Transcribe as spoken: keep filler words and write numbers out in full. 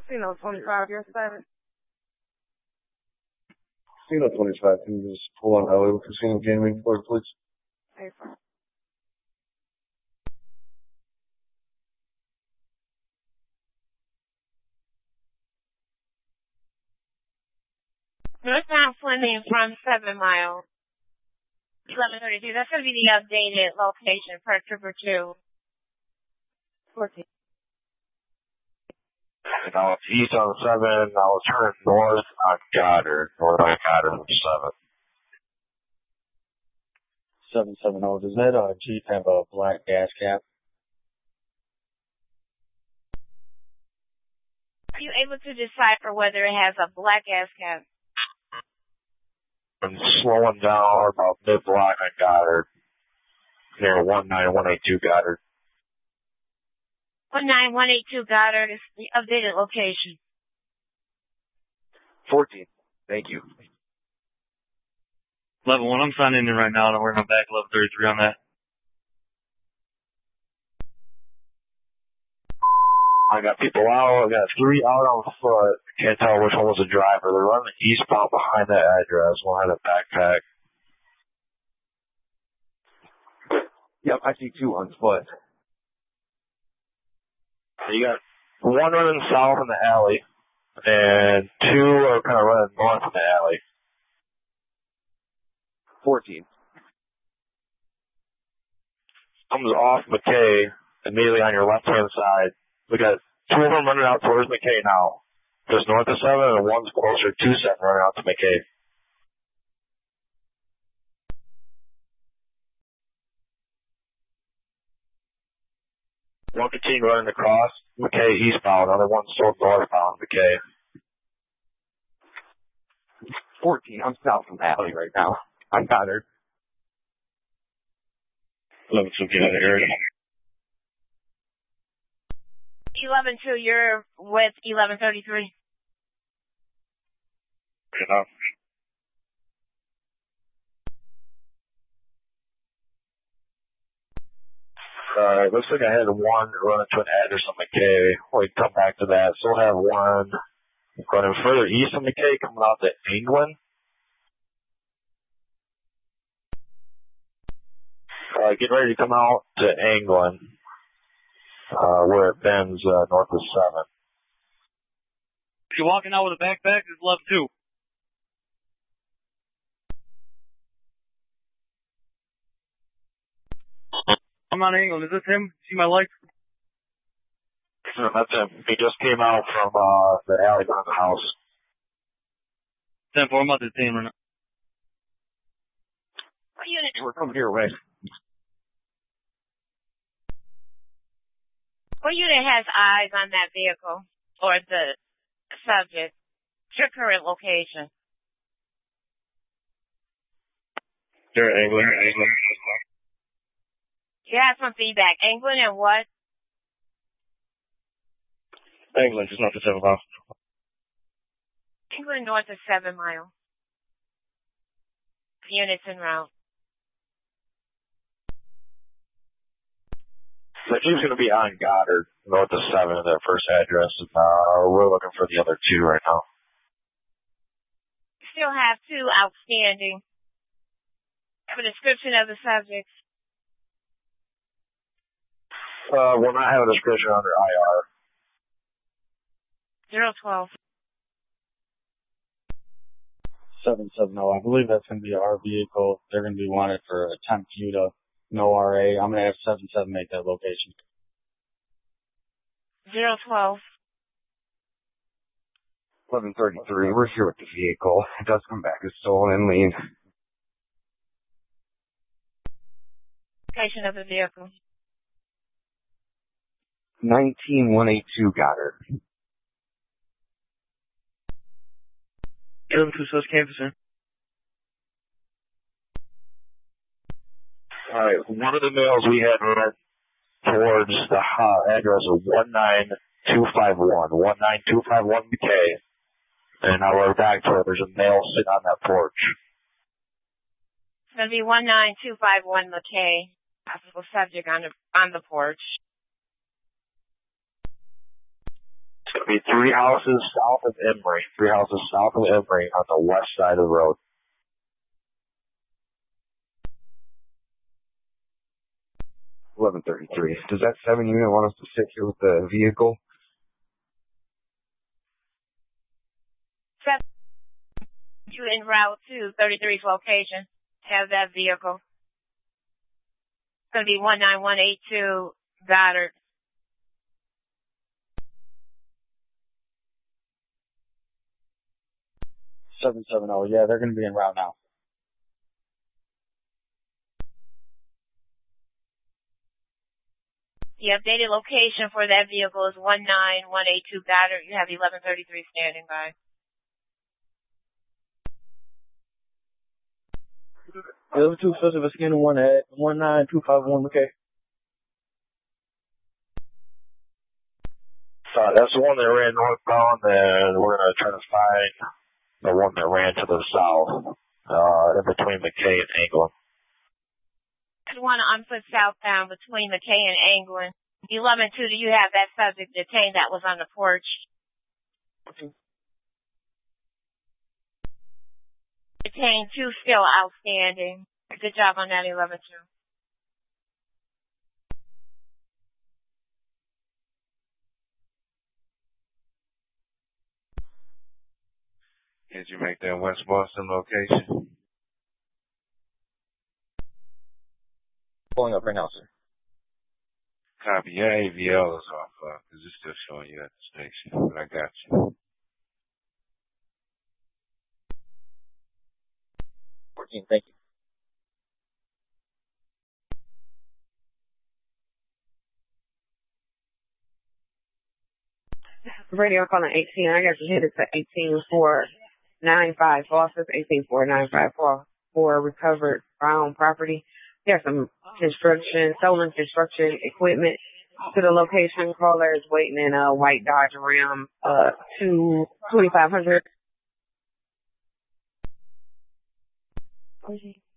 Casino twenty-five, you're seven. Casino twenty-five, can you just pull on Hollywood Casino Gaming for it, please? Hey, fine. Northbound Fleming from Seven Mile. eleven thirty-two. That's going to be the updated location for Trooper two. fourteen. Now it's east on seven. Now it's turning north on Goddard. North on Goddard from seven. seven seven zero. Does that uh, Jeep have a black gas cap? Are you able to decipher whether it has a black gas cap? I'm slowing down about mid-block on Goddard. Near one nine one eight two Goddard. one nine one eight two Goddard is the updated location. fourteen. Thank you. eleven one, I'm signing in right now. Don't worry, I'm back eleven thirty-three on that. I got people out. I got three out on foot. Can't tell which one was the driver. They're running eastbound behind that address. One had a backpack. Yep, I see two on foot. You got one running south in the alley, and two are kind of running north in the alley. fourteen. Comes off McKay, immediately on your left-hand side. We got two of them running out towards McKay now. Just north of seven, and one's closer to seven running out to McKay. One continue running across McKay eastbound, other one's still northbound McKay. fourteen, I'm south from the alley right now. I got her. eleven two, get out of here. eleven two, you're with eleven thirty-three. Good enough. Alright, looks like I had one run into an address on McKay. We can come back to that. Still have one running further east of McKay, coming out to England. Uh, getting ready to come out to England, uh, where it bends, uh, north of seven. If you're walking out with a backpack, it's eleven two. I'm on England. Is this him? See my lights? No, that's him. He just came out from, uh, the alley behind the house. ten four, I'm about to detain right now. What unit? We're coming your way. What unit has eyes on that vehicle or the subject? Your current location. They're in England. England. You have some feedback. England and what? England, just not the seven mile. England north of seven mile. Units en route. The Jeep's going to be on Goddard, north of seven, their first address. Uh, we're looking for the other two right now. Still have two outstanding. Have a description of the subjects. Uh, we'll not have a description under I R. Zero twelve. seven seven zero. I believe that's going to be our vehicle. They're going to be wanted for attempt U to no R A. I'm going to have seven seven make that location. Zero twelve. eleven thirty-three, we're here with the vehicle. It does come back as stolen and lean. Location of the vehicle. nineteen one eighty-two Goddard. eleven two, says campus, sir. Alright, one of the males we had run towards the uh, address of one nine two five one. one nine two five one McKay. And now we're back to it. There's a male sitting on that porch. It's going to be one nine two five one McKay. Possible subject on the, on the porch. be three houses south of Emory. Three houses south of Emory on the west side of the road. eleven thirty-three. Does that seven unit want us to sit here with the vehicle? Seven to en route to thirty-three's location. Have that vehicle. It's going to be one nine one eight two Goddard. seven seven zero. Yeah, they're going to be en route now. The updated location for that vehicle is one nine one eight two Goddard. You have eleven thirty-three standing by. Level two, Joseph Skinner, one at one nine two five one, okay. So that's the one that ran northbound, and we're going to try to find the one that ran to the south, uh, in between McKay and Anglin. There's one on foot southbound between McKay and Anglin. eleven two, do you have that subject detained that was on the porch? Okay. Detained two still outstanding. Good job on that, eleven two. Did you make that West Boston location? Pulling up right now, sir. Copy. Your A V L is off, uh, cause it's still showing you at the station, but I got you. fourteen, thank you. Radio calling eighteen. I got you headed to eighteen four nine five Foster's, eighteen four nine five four for recovered brown property. There's some construction, stolen construction equipment to the location. Caller is waiting in a white Dodge Ram, uh, to twenty-five hundred.